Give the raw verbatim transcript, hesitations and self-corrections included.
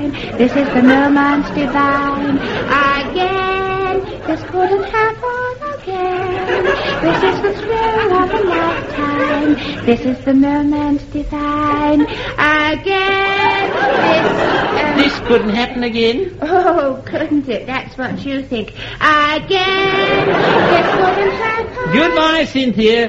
time. This is the moment divine. Again, this couldn't happen again. This is the thrill of a lifetime. This is the moment divine. Again, this... Um, this couldn't happen again? Oh, couldn't it? That's what you think. Again, this couldn't happen. Goodbye, Cynthia.